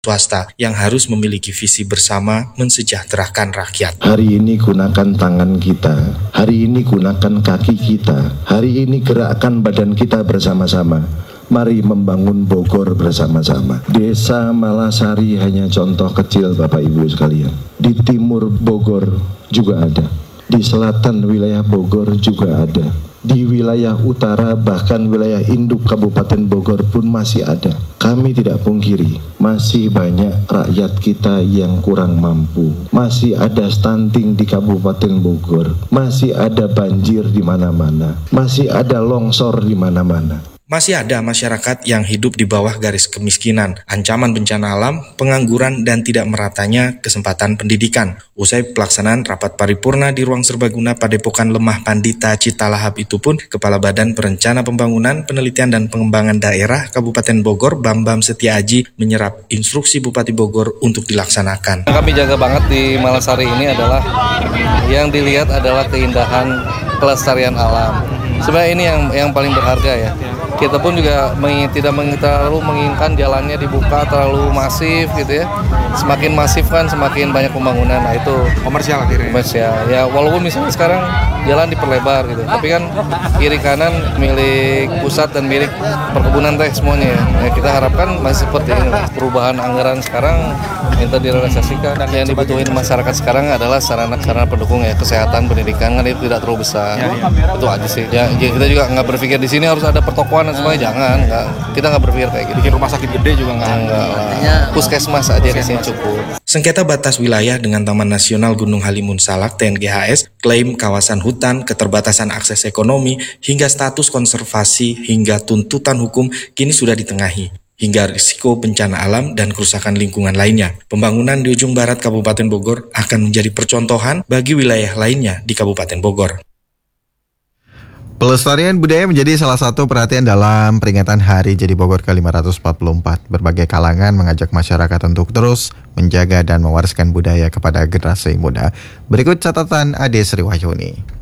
swasta yang harus memiliki visi bersama mensejahterakan rakyat. Hari ini gunakan tangan kita, hari ini gunakan kaki kita, hari ini gerakkan badan kita bersama-sama. Mari membangun Bogor bersama-sama. Desa Malasari hanya contoh kecil Bapak Ibu sekalian. Di timur Bogor juga ada. Di selatan wilayah Bogor juga ada. Di wilayah utara bahkan wilayah induk Kabupaten Bogor pun masih ada. Kami tidak pungkiri, masih banyak rakyat kita yang kurang mampu. Masih ada stunting di Kabupaten Bogor. Masih ada banjir di mana-mana. Masih ada longsor di mana-mana. Masih ada masyarakat yang hidup di bawah garis kemiskinan, ancaman bencana alam, pengangguran, dan tidak meratanya kesempatan pendidikan. Usai pelaksanaan rapat paripurna di ruang serbaguna Padepokan Lemah Pandita Citalahap itu pun, Kepala Badan Perencana Pembangunan, Penelitian dan Pengembangan Daerah Kabupaten Bogor, Bambam Setiaji, menyerap instruksi Bupati Bogor untuk dilaksanakan. Kami jaga banget di Malasari ini adalah yang dilihat adalah keindahan kelestarian alam. Sebenarnya ini yang paling berharga ya. Kita pun juga tidak terlalu menginginkan jalannya dibuka terlalu masif gitu ya. Semakin masif kan semakin banyak pembangunan. Nah itu komersial akhirnya. Komersial. Ya walaupun misalnya sekarang jalan diperlebar gitu. Tapi kan kiri kanan milik pusat dan milik perkebunan teh semuanya ya. Ya kita harapkan masih seperti ini. Perubahan anggaran sekarang minta direalisasikan. Dan yang dibutuhin masyarakat sekarang adalah sarana-sarana pendukung ya. Kesehatan, pendidikan kan itu tidak terlalu besar. Ya. Itu aja sih. Ya kita juga nggak berpikir di sini harus ada pertokoan semuanya jangan, kita nggak berpikir kayak gitu. Bikin rumah sakit gede juga enggak. Puskesmas aja di sini cukup. Sengketa batas wilayah dengan Taman Nasional Gunung Halimun Salak (TNGHS), klaim kawasan hutan, keterbatasan akses ekonomi, hingga status konservasi hingga tuntutan hukum kini sudah ditengahi. Hingga risiko bencana alam dan kerusakan lingkungan lainnya. Pembangunan di ujung barat Kabupaten Bogor akan menjadi percontohan bagi wilayah lainnya di Kabupaten Bogor. Pelestarian budaya menjadi salah satu perhatian dalam peringatan Hari Jadi Bogor ke-544. Berbagai kalangan mengajak masyarakat untuk terus menjaga dan mewariskan budaya kepada generasi muda. Berikut catatan Ade Sriwahyuni.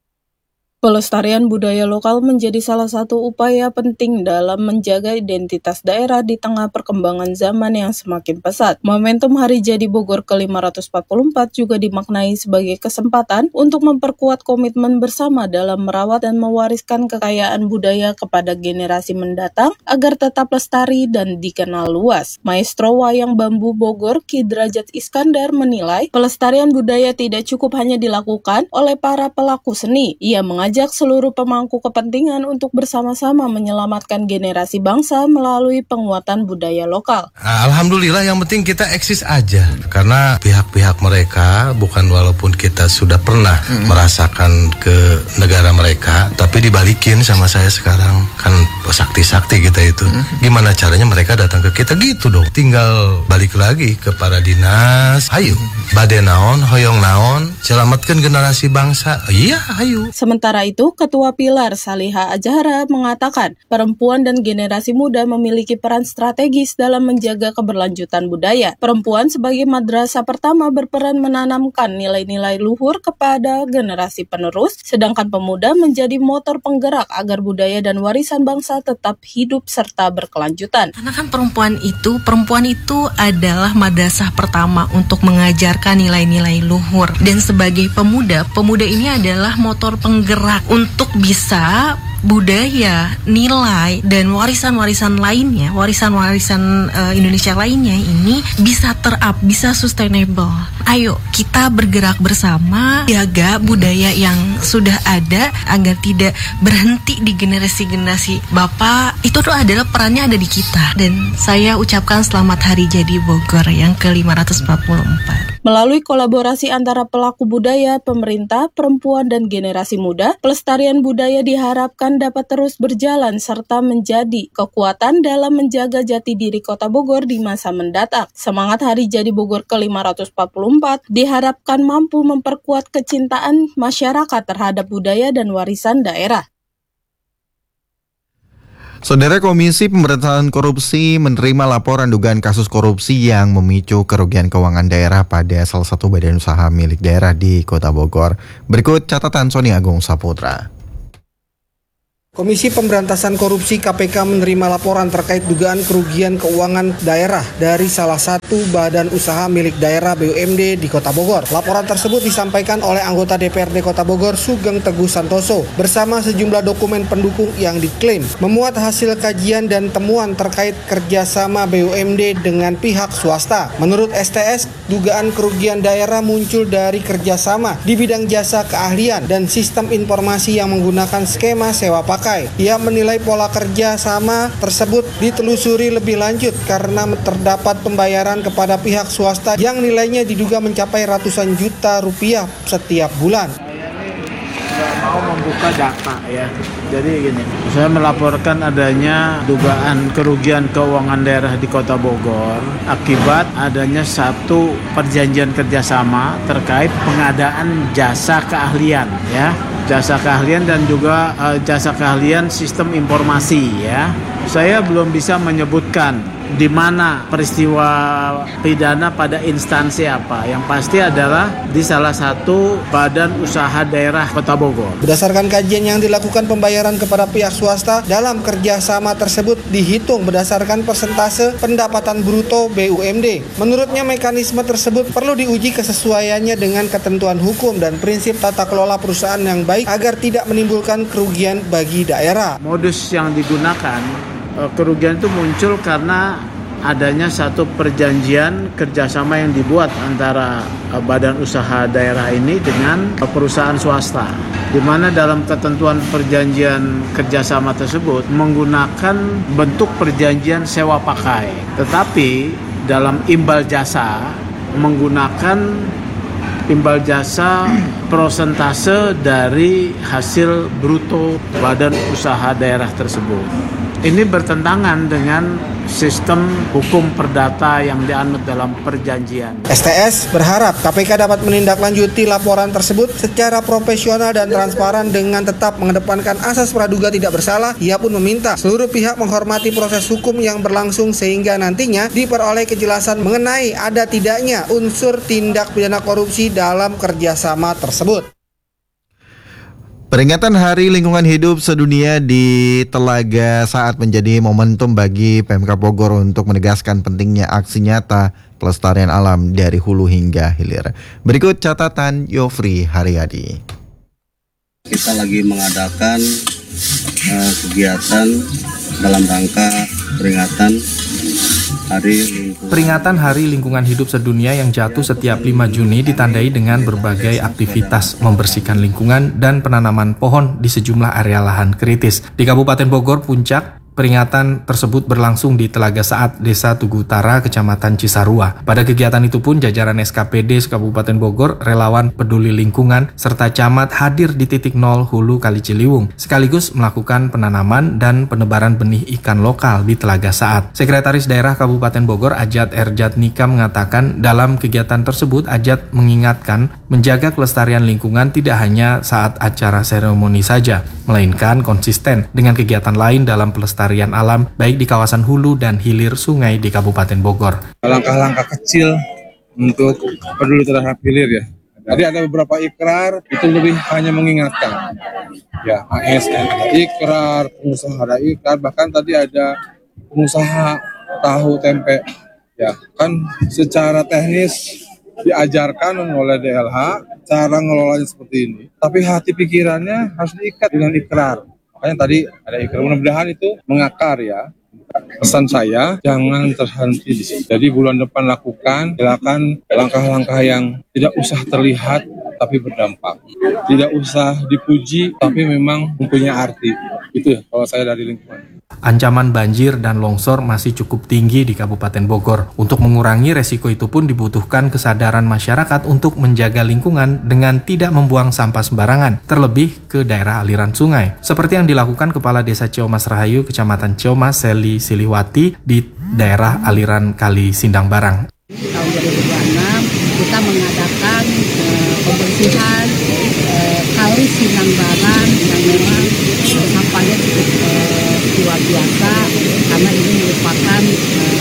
Pelestarian budaya lokal menjadi salah satu upaya penting dalam menjaga identitas daerah di tengah perkembangan zaman yang semakin pesat. Momentum Hari Jadi Bogor ke-544 juga dimaknai sebagai kesempatan untuk memperkuat komitmen bersama dalam merawat dan mewariskan kekayaan budaya kepada generasi mendatang agar tetap lestari dan dikenal luas. Maestro Wayang Bambu Bogor Ki Derajat Iskandar menilai pelestarian budaya tidak cukup hanya dilakukan oleh para pelaku seni. Ia mengajak seluruh pemangku kepentingan untuk bersama-sama menyelamatkan generasi bangsa melalui penguatan budaya lokal. Alhamdulillah yang penting kita eksis aja. Karena pihak-pihak mereka, bukan walaupun kita sudah pernah merasakan ke negara mereka, tapi dibalikin sama saya sekarang. Kan sakti-sakti kita itu. Gimana caranya mereka datang ke kita gitu dong. Tinggal balik lagi ke para dinas. Ayo, bade naon, hoyong naon, selamatkan generasi bangsa. Iya, ayo. Sementara itu, Ketua Pilar Saliha Azhara mengatakan perempuan dan generasi muda memiliki peran strategis dalam menjaga keberlanjutan budaya. Perempuan sebagai madrasah pertama berperan menanamkan nilai-nilai luhur kepada generasi penerus, sedangkan pemuda menjadi motor penggerak agar budaya dan warisan bangsa tetap hidup serta berkelanjutan. Karena kan perempuan itu adalah madrasah pertama untuk mengajarkan nilai-nilai luhur. Dan sebagai pemuda ini adalah motor penggerak untuk bisa budaya, nilai, dan warisan-warisan lainnya, warisan-warisan Indonesia lainnya ini bisa bisa sustainable. Ayo kita bergerak bersama, jaga budaya yang sudah ada agar tidak berhenti di generasi-generasi Bapak. Itu tuh adalah perannya ada di kita. Dan saya ucapkan selamat Hari Jadi Bogor yang ke-544. Melalui kolaborasi antara pelaku budaya, pemerintah, perempuan, dan generasi muda, pelestarian budaya diharapkan dapat terus berjalan serta menjadi kekuatan dalam menjaga jati diri Kota Bogor di masa mendatang. Semangat Hari Jadi Bogor ke-544 diharapkan mampu memperkuat kecintaan masyarakat terhadap budaya dan warisan daerah. Saudara, Komisi Pemberantasan Korupsi menerima laporan dugaan kasus korupsi yang memicu kerugian keuangan daerah pada salah satu badan usaha milik daerah di Kota Bogor. Berikut catatan Sony Agung Saputra. Komisi Pemberantasan Korupsi KPK menerima laporan terkait dugaan kerugian keuangan daerah dari salah satu badan usaha milik daerah BUMD di Kota Bogor. Laporan tersebut disampaikan oleh anggota DPRD Kota Bogor Sugeng Teguh Santoso bersama sejumlah dokumen pendukung yang diklaim memuat hasil kajian dan temuan terkait kerjasama BUMD dengan pihak swasta. Menurut STS, dugaan kerugian daerah muncul dari kerjasama di bidang jasa keahlian dan sistem informasi yang menggunakan skema sewa pakai. Ia menilai pola kerja sama tersebut ditelusuri lebih lanjut karena terdapat pembayaran kepada pihak swasta yang nilainya diduga mencapai ratusan juta rupiah setiap bulan. Mau membuka data ya. Jadi gini, saya melaporkan adanya dugaan kerugian keuangan daerah di Kota Bogor akibat adanya satu perjanjian kerjasama terkait pengadaan jasa keahlian ya. Jasa keahlian dan juga jasa keahlian sistem informasi ya. Saya belum bisa menyebutkan di mana peristiwa pidana pada instansi apa. Yang pasti adalah di salah satu badan usaha daerah Kota Bogor. Berdasarkan kajian yang dilakukan, pembayaran kepada pihak swasta dalam kerjasama tersebut dihitung berdasarkan persentase pendapatan bruto BUMD. Menurutnya mekanisme tersebut perlu diuji kesesuaiannya dengan ketentuan hukum dan prinsip tata kelola perusahaan yang baik agar tidak menimbulkan kerugian bagi daerah. Modus yang digunakan kerugian itu muncul karena adanya satu perjanjian kerjasama yang dibuat antara badan usaha daerah ini dengan perusahaan swasta, di mana dalam ketentuan perjanjian kerjasama tersebut menggunakan bentuk perjanjian sewa pakai, tetapi dalam imbal jasa menggunakan imbal jasa prosentase dari hasil bruto badan usaha daerah tersebut. Ini bertentangan dengan sistem hukum perdata yang dianut dalam perjanjian. STS berharap KPK dapat menindaklanjuti laporan tersebut secara profesional dan transparan dengan tetap mengedepankan asas praduga tidak bersalah. Ia pun meminta seluruh pihak menghormati proses hukum yang berlangsung sehingga nantinya diperoleh kejelasan mengenai ada tidaknya unsur tindak pidana korupsi dalam kerjasama tersebut. Peringatan Hari Lingkungan Hidup Sedunia di Telaga Saat menjadi momentum bagi Pemkab Bogor untuk menegaskan pentingnya aksi nyata pelestarian alam dari hulu hingga hilir. Berikut catatan Yofri Haryadi. Kita lagi mengadakan kegiatan dalam rangka Peringatan Hari Lingkungan Hidup Sedunia yang jatuh setiap 5 Juni ditandai dengan berbagai aktivitas membersihkan lingkungan dan penanaman pohon di sejumlah area lahan kritis. Di Kabupaten Bogor, puncak peringatan tersebut berlangsung di Telaga Saat, Desa Tugu Utara, Kecamatan Cisarua. Pada kegiatan itu pun jajaran SKPD Kabupaten Bogor, relawan peduli lingkungan, serta camat hadir di titik nol Hulu Kali Ciliwung, sekaligus melakukan penanaman dan penebaran benih ikan lokal di Telaga Saat. Sekretaris Daerah Kabupaten Bogor, Ajat Erjat Nika, mengatakan dalam kegiatan tersebut Ajat mengingatkan menjaga kelestarian lingkungan tidak hanya saat acara seremoni saja, melainkan konsisten dengan kegiatan lain dalam pelestarian alam baik di kawasan hulu dan hilir sungai di Kabupaten Bogor. Langkah-langkah kecil untuk peduli terhadap hilir ya. Jadi ada beberapa ikrar itu lebih hanya mengingatkan. Ya, ASN ada ikrar, pengusaha ada ikrar, bahkan tadi ada pengusaha tahu tempe. Ya, kan secara teknis diajarkan oleh DLH cara ngelolanya seperti ini. Tapi hati pikirannya harus diikat dengan ikrar. Makanya tadi ada ikrar, mudah-mudahan itu mengakar ya. Pesan saya, jangan terhenti di sini. Jadi bulan depan lakukan, silakan langkah-langkah yang tidak usah terlihat tapi berdampak. Tidak usah dipuji tapi memang mempunyai arti. Itu ya kalau saya dari lingkungan. Ancaman banjir dan longsor masih cukup tinggi di Kabupaten Bogor. Untuk mengurangi resiko itu pun dibutuhkan kesadaran masyarakat untuk menjaga lingkungan dengan tidak membuang sampah sembarangan, terlebih ke daerah aliran sungai. Seperti yang dilakukan Kepala Desa Ciomas Rahayu, Kecamatan Ciomas, Seli Siliwati, di daerah aliran Kali Sindang Barang. Tahun 2026 kita mengadakan pembersihan Kali Sindang Barang yang memang sampahnya cukup luar biasa karena ini merupakan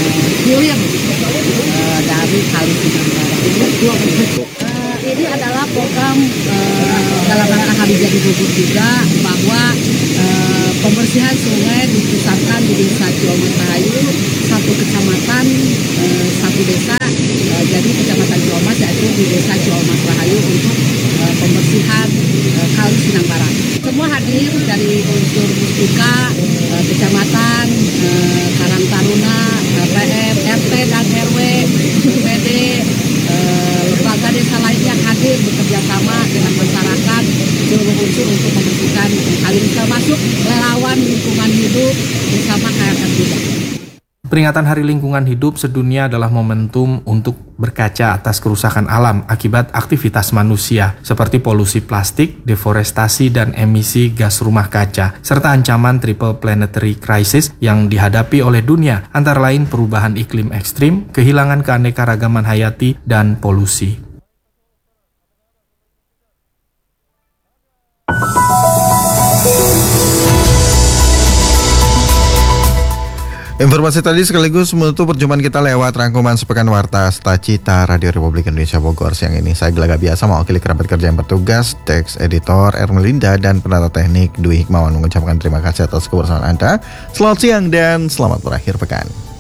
hilir dari Kali Sindang Barang. Ini adalah program dalam rangka Hari Jadi Bogor juga bahwa pembersihan sungai dipusatkan di Desa Ciamas Rahayu, satu kecamatan, satu desa. Jadi kecamatan Ciamas yaitu di Desa Ciamas Rahayu untuk pembersihan Kali Sinang Barat. Semua hadir dari unsur Mustika, kecamatan, Karang Taruna, PM, RT dan RW, PD, lembaga desa lainnya hadir bekerja sama dengan masyarakat seluruh unsur untuk membersihkan kali ini, termasuk relawan lingkungan hidup bersama KRS juga. Peringatan Hari Lingkungan Hidup sedunia adalah momentum untuk berkaca atas kerusakan alam akibat aktivitas manusia seperti polusi plastik, deforestasi, dan emisi gas rumah kaca, serta ancaman triple planetary crisis yang dihadapi oleh dunia, antara lain perubahan iklim ekstrim, kehilangan keanekaragaman hayati, dan polusi. Informasi tadi sekaligus menutup perjumpaan kita lewat rangkuman sepekan Warta Stacita Radio Republik Indonesia Bogor siang ini. Saya Gelaga Biasa mewakili kerabat kerja yang bertugas, teks editor Ermelinda dan penata teknik Dwi Hikmawan mengucapkan terima kasih atas kebersamaan Anda. Selamat siang dan selamat berakhir pekan.